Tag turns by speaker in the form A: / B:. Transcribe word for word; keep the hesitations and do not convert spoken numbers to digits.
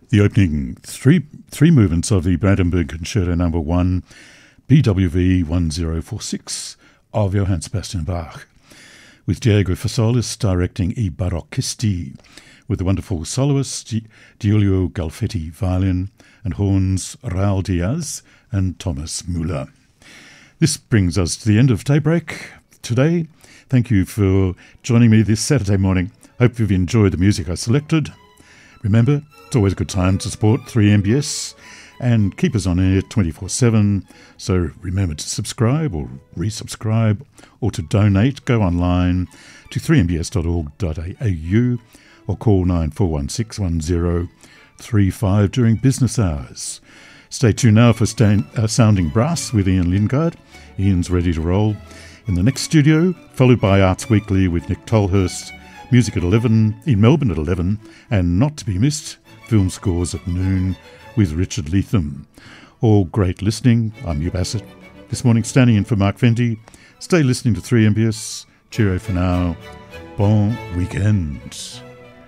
A: The opening three three movements of the Brandenburg Concerto Number One, B W V one zero four six of Johann Sebastian Bach, with Diego Fasolis directing I Barocchisti, with the wonderful soloists Gi- Giulio Galfetti violin and horns Raul Diaz and Thomas Müller. This brings us to the end of Daybreak today. Thank you for joining me this Saturday morning. Hope you've enjoyed the music I selected. Remember, it's always a good time to support three M B S and keep us on air twenty-four seven. So remember to subscribe or resubscribe, or to donate. Go online to three m b s dot org dot a u or call nine four one six one zero three five during business hours. Stay tuned now for stain, uh, Sounding Brass with Ian Lingard. Ian's ready to roll in the next studio, followed by Arts Weekly with Nick Tolhurst, music at eleven, in Melbourne at eleven, and not to be missed, film scores at noon with Richard Leatham. All great listening. I'm Hugh Bassett. This morning standing in for Mark Fendi. Stay listening to three M B S. Cheerio for now. Bon weekend.